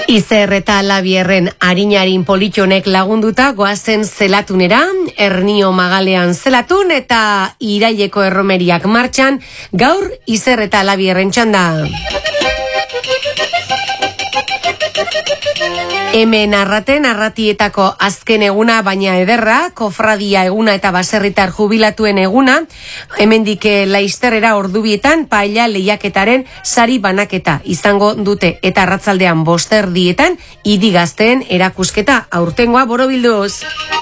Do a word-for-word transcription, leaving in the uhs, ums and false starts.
Izer eta Labierren arinarin politxonek lagunduta goazen zelatunera, Ernio Magalean zelatun eta Iraileko erromeriak martxan, gaur Izer eta Labierren txanda. Hemen arraten arratietako azken eguna, baina ederra, kofradia eguna eta baserritar jubilatuen eguna, hemendik Laizterrera ordubietan paella lehiaketaren sari banaketa izango dute eta arratzaldean bosterdietan Idi Gazteen erakusketa aurtengoa borobilduz.